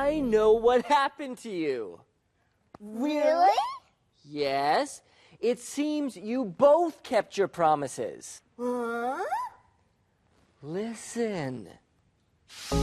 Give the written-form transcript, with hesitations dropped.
I know what happened to you. Really? Yes, it seems you both kept your promises. Huh? Listen.